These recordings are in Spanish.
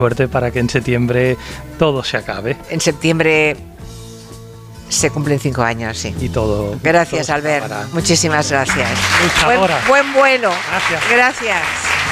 Suerte para que en septiembre todo se acabe. En septiembre se cumplen 5 años, sí. Y todo. Gracias, todo Albert. Muchísimas gracias. Luchadora. Buen vuelo. Gracias. Gracias.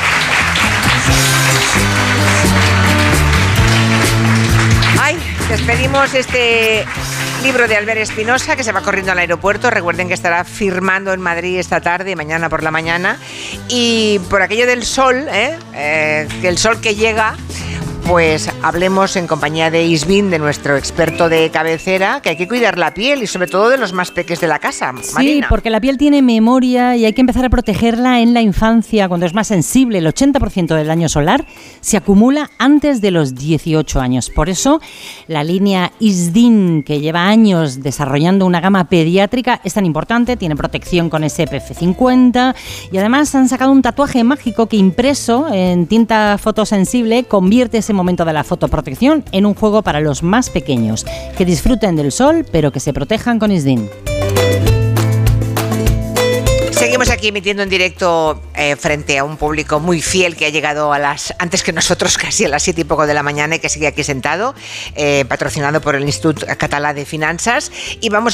Ay, despedimos este libro de Albert Espinosa, que se va corriendo al aeropuerto. Recuerden que estará firmando en Madrid esta tarde, mañana por la mañana. Y por aquello del sol, que el sol que llega, pues hablemos en compañía de Isbin, de nuestro experto de cabecera, que hay que cuidar la piel y sobre todo de los más peques de la casa. Sí, Marina. porque la piel tiene memoria y hay que empezar a protegerla en la infancia, cuando es más sensible. El 80% del daño solar se acumula antes de los 18 años. Por eso, la línea Isdin, que lleva años desarrollando una gama pediátrica, es tan importante. Tiene protección con SPF 50 y además han sacado un tatuaje mágico que, impreso en tinta fotosensible, convierte ese momento de la fotoprotección en un juego para los más pequeños, que disfruten del sol pero que se protejan con Isdin. Seguimos aquí emitiendo en directo frente a un público muy fiel que ha llegado antes que nosotros, casi a las 7 y poco de la mañana, y que sigue aquí sentado, patrocinado por el Institut Català de Finanzas. Y vamos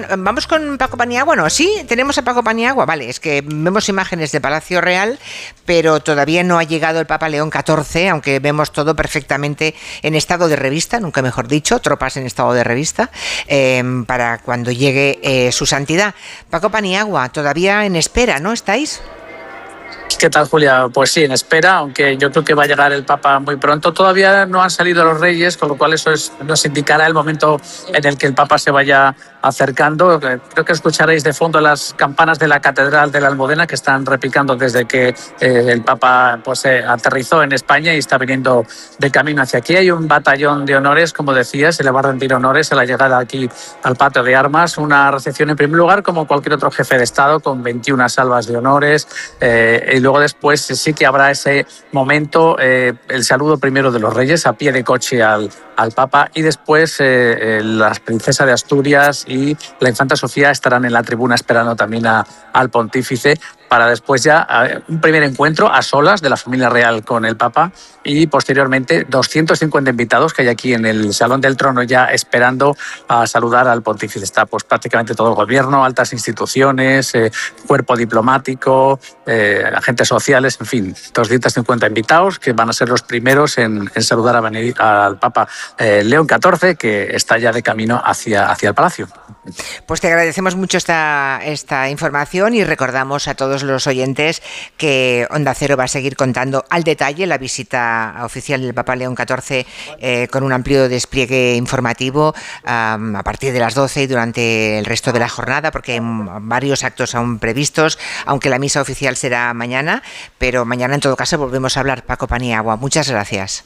con Paco Paniagua, ¿no? Sí, tenemos a Paco Paniagua, vale, es que vemos imágenes de Palacio Real, pero todavía no ha llegado el Papa León XIV, aunque vemos todo perfectamente en estado de revista, nunca mejor dicho, tropas en estado de revista, para cuando llegue su santidad. Paco Paniagua, todavía en espera, ¿no estáis? ¿Qué tal, Julia? Pues sí, en espera, aunque yo creo que va a llegar el Papa muy pronto. Todavía no han salido los reyes, con lo cual eso nos indicará el momento en el que el Papa se vaya acercando. Creo que escucharéis de fondo las campanas de la Catedral de la Almudena, que están repicando desde que el Papa aterrizó en España y está viniendo de camino hacia aquí. Hay un batallón de honores, como decía, se le va a rendir honores a la llegada aquí al patio de armas. Una recepción en primer lugar, como cualquier otro jefe de Estado, con 21 salvas de honores. Y luego después sí que habrá ese momento, el saludo primero de los reyes a pie de coche al Papa, y después la princesa de Asturias y la infanta Sofía estarán en la tribuna esperando también al pontífice, para después ya un primer encuentro a solas de la familia real con el Papa, y posteriormente 250 invitados que hay aquí en el Salón del Trono ya esperando a saludar al pontífice. Está pues prácticamente todo el gobierno, altas instituciones, cuerpo diplomático, agentes sociales, en fin, 250 invitados que van a ser los primeros en saludar al Papa León XIV, que está ya de camino hacia el Palacio. Pues te agradecemos mucho esta información y recordamos a todos los oyentes que Onda Cero va a seguir contando al detalle la visita oficial del Papa León XIV con un amplio despliegue informativo a partir de las 12 y durante el resto de la jornada, porque hay varios actos aún previstos, aunque la misa oficial será mañana, pero mañana en todo caso volvemos a hablar. Paco Paniagua, muchas gracias.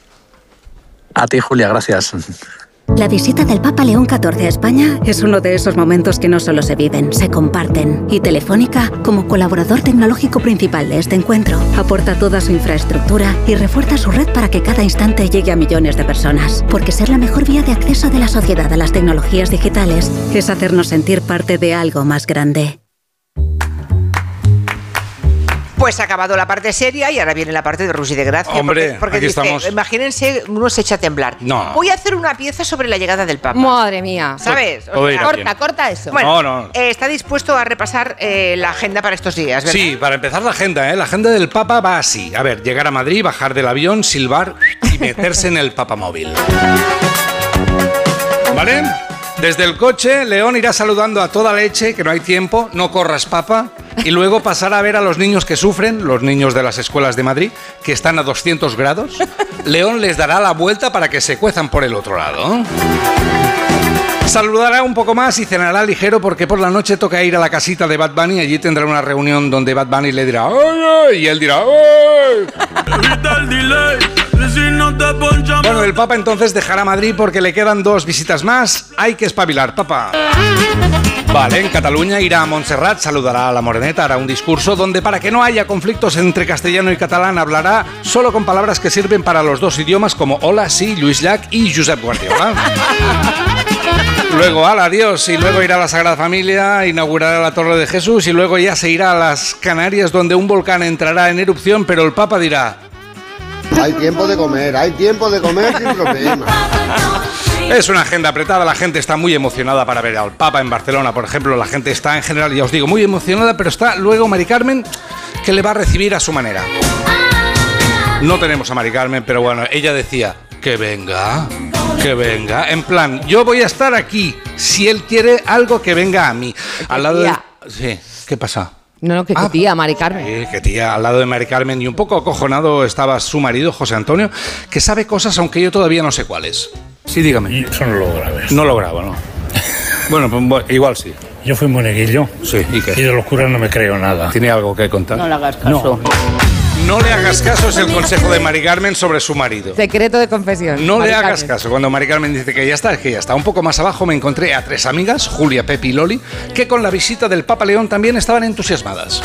A ti, Julia, gracias. La visita del Papa León XIV a España es uno de esos momentos que no solo se viven, se comparten. Y Telefónica, como colaborador tecnológico principal de este encuentro, aporta toda su infraestructura y refuerza su red para que cada instante llegue a millones de personas. Porque ser la mejor vía de acceso de la sociedad a las tecnologías digitales es hacernos sentir parte de algo más grande. Pues ha acabado la parte seria y ahora viene la parte de Rus y de Gracia. Hombre, porque aquí dice, estamos. Imagínense, uno se echa a temblar. No. Voy a hacer una pieza sobre la llegada del Papa. Madre mía. ¿Sabes? Todo irá bien. Corta eso. Bueno, No. ¿está dispuesto a repasar la agenda para estos días, verdad? Sí, para empezar la agenda, La agenda del Papa va así. A ver, llegar a Madrid, bajar del avión, silbar y meterse en el papamóvil. ¿Vale? Desde el coche, León irá saludando a toda leche, que no hay tiempo, no corras, Papa, y luego pasará a ver a los niños que sufren, los niños de las escuelas de Madrid, que están a 200 grados. León les dará la vuelta para que se cuezan por el otro lado. Saludará un poco más y cenará ligero, porque por la noche toca ir a la casita de Bad Bunny. Allí tendrá una reunión donde Bad Bunny le dirá ¡ay! Y él dirá ¡ay! Bueno, el Papa entonces dejará Madrid porque le quedan 2 visitas más. Hay que espabilar, Papa. Vale, en Cataluña irá a Montserrat, saludará a la Moreneta, hará un discurso donde, para que no haya conflictos entre castellano y catalán, hablará solo con palabras que sirven para los 2 idiomas, como hola, sí, Lluís Llach y Josep Guardiola. Luego, adiós, y luego irá a la Sagrada Familia, inaugurará la Torre de Jesús, y luego ya se irá a las Canarias, donde un volcán entrará en erupción, pero el Papa dirá: Hay tiempo de comer sin problema. Es una agenda apretada, la gente está muy emocionada para ver al Papa en Barcelona, por ejemplo. La gente está en general, ya os digo, muy emocionada, pero está luego Mari Carmen, que le va a recibir a su manera. No tenemos a Mari Carmen, pero bueno, ella decía que venga, en plan, yo voy a estar aquí, si él quiere algo que venga a mí. Al lado de... Sí, ¿qué pasa? No, que tía, Mari Carmen. Sí, que tía, al lado de Mari Carmen, y un poco acojonado estaba su marido, José Antonio, que sabe cosas aunque yo todavía no sé cuáles. Sí, dígame. Eso no lo grabes. No lo grabo, ¿no? Bueno, pues igual sí. Yo fui monaguillo. Sí, ¿y qué? Y de los curas no me creo nada. ¿Tiene algo que contar? No le hagas caso. No le hagas caso, es el consejo de Mari Carmen sobre su marido. Secreto de confesión. No Mari le hagas Carmen. caso. Cuando Mari Carmen dice que ya está, es que ya está. Un poco más abajo me encontré a 3 amigas, Julia, Pepi y Loli, que con la visita del Papa León también estaban entusiasmadas.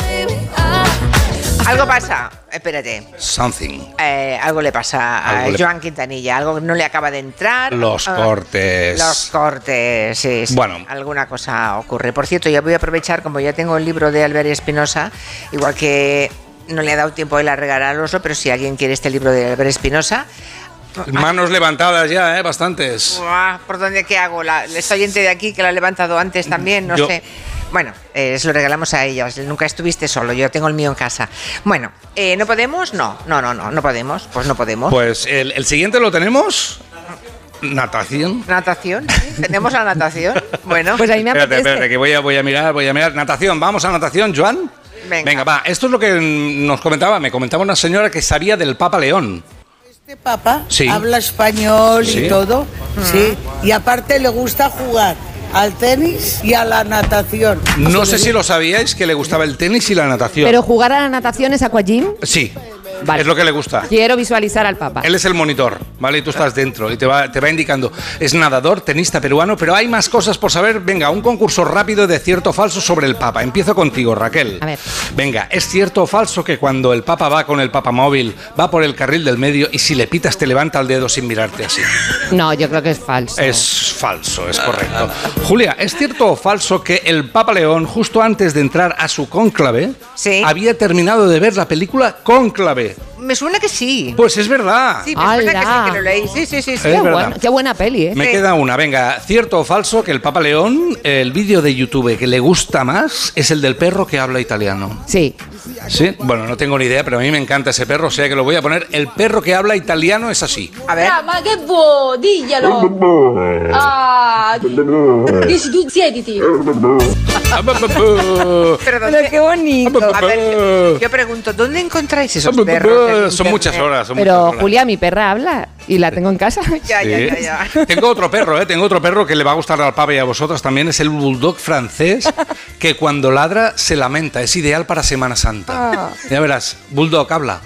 Algo pasa, espérate. Something. Algo le pasa a Algo le- Joan Quintanilla, algo no le acaba de entrar. Los cortes. Los cortes, sí. Bueno. Alguna cosa ocurre. Por cierto, ya voy a aprovechar, como ya tengo el libro de Albert Espinosa, igual que no le ha dado tiempo a él a regalároslo, pero si alguien quiere este libro de Albert Espinosa... Manos levantadas ya, bastantes. ¿Por dónde qué hago? ¿Es oyente de aquí que la ha levantado antes también? No sé. Bueno, se lo regalamos a ellos. Nunca estuviste solo, yo tengo el mío en casa. Bueno, ¿no podemos? No podemos. Pues no podemos. Pues el siguiente lo tenemos. Natación. ¿Natación? ¿Sí? ¿Tenemos la natación? Bueno. Pues ahí me apetece. Espérate, que voy a mirar. Natación, vamos a natación, Joan. Venga, va. Esto es lo que me comentaba una señora que sabía del Papa León. Este papa Sí. habla español Sí. y todo, sí, y aparte le gusta jugar al tenis y a la natación. No sé si lo sabíais, que le gustaba el tenis y la natación. Pero jugar a la natación es aquagym. Sí, Vale. es lo que le gusta. Quiero visualizar al Papa. Él es el monitor, ¿vale? Y tú estás dentro y te va indicando. Es nadador, tenista peruano, pero hay más cosas por saber. Venga, un concurso rápido de cierto o falso sobre el Papa. Empiezo contigo, Raquel. A ver. Venga, ¿es cierto o falso que cuando el Papa va con el papamóvil, va por el carril del medio y si le pitas te levanta el dedo sin mirarte así? No, yo creo que es falso. Es falso, es correcto. Julia, ¿es cierto o falso que el Papa León, justo antes de entrar a su cónclave, Sí. había terminado de ver la película Cónclave? Me suena que sí. Pues es verdad. Sí, me suena que sí, ¡Hala! que lo leí. Sí. Es Qué verdad. qué buena peli, ¿eh? Me Sí. queda una, venga, ¿cierto o falso que el Papa León, el vídeo de YouTube que le gusta más es el del perro que habla italiano? Sí. ¿Sí? Bueno, no tengo ni idea, pero a mí me encanta ese perro, o sea que lo voy a poner. El perro que habla italiano es así. A ver. Ma che vuoi? Diglielo! Ah! Dici tu, siediti! Pero ¿dónde? qué bonito. A ver, yo pregunto, ¿dónde encontráis esos perros? en Son muchas internet? horas. Son Pero muchas horas. Julia, mi perra habla y la tengo en casa. Ya. Sí. Tengo otro perro que le va a gustar al Papa y a vosotros también, es el bulldog francés, que cuando ladra se lamenta, es ideal para Semana Santa. Ya verás, bulldog habla.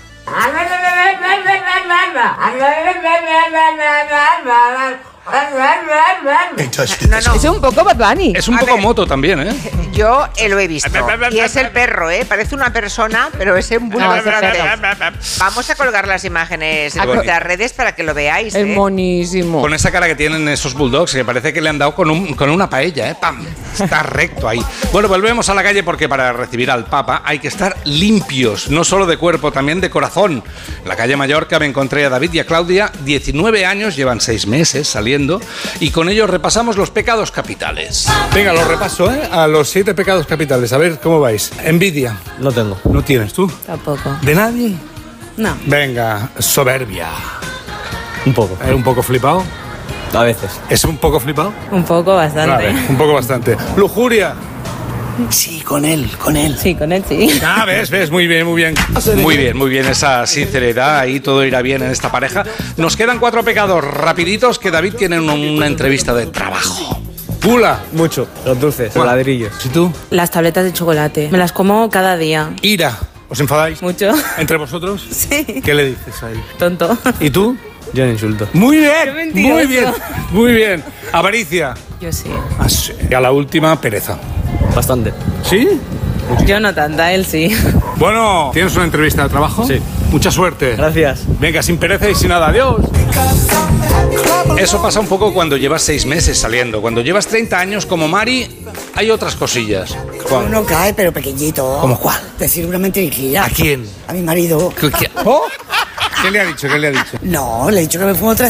No. Es un poco Bad Bunny. Es un A poco ver. moto también, ¿eh? Yo lo he visto. Y es el perro, ¿eh? Parece una persona, pero es un bulldog No, es el francés. Vamos a colgar las imágenes en las redes para que lo veáis. Es monísimo. Con esa cara que tienen esos bulldogs, que parece que le han dado con una paella, ¿eh? ¡Pam! Está recto ahí. Bueno, volvemos a la calle porque para recibir al Papa hay que estar limpios, no solo de cuerpo, también de corazón. En la calle Mallorca me encontré a David y a Claudia, 19 años, llevan 6 meses saliendo, y con ellos repasamos los pecados capitales. Venga, los repaso, ¿eh? A los 7 pecados capitales. A ver, ¿cómo vais? Envidia. No tengo. ¿No tienes tú? Tampoco. ¿De nadie? No. Venga, soberbia. Un poco. ¿Un poco flipado? A veces. ¿Es un poco flipado? Un poco, bastante. Vale, un poco bastante. Lujuria. Sí, con él. Sí, con él sí. Ah, ves, muy bien. Muy bien, esa sinceridad, ahí todo irá bien en esta pareja. Nos quedan 4 pecados rapiditos que David tiene una entrevista de trabajo. Pula. Mucho. Los dulces, los ladrillos. ¿Y tú? Las tabletas de chocolate. Me las como cada día. Ira. ¿Os enfadáis? Mucho. ¿Entre vosotros? Sí. ¿Qué le dices a él? Tonto. ¿Y tú? Yo no insulto. Muy Qué bien, mentiroso. muy bien. Avaricia. Yo sí. Ah, sí. Y a la última, pereza. Bastante. ¿Sí? Yo no tanta, él sí. Bueno, ¿tienes una entrevista de trabajo? Sí. Mucha suerte. Gracias. Venga, sin pereza y sin nada. Adiós. Eso pasa un poco cuando llevas 6 meses saliendo. Cuando llevas 30 años como Mari, hay otras cosillas. ¿Cuál? Uno cae, pero pequeñito. ¿Cómo cuál? Decir una mentirilla. ¿A quién? A mi marido. ¿Oh? ¿Qué le ha dicho? No, le he dicho que me fumo 3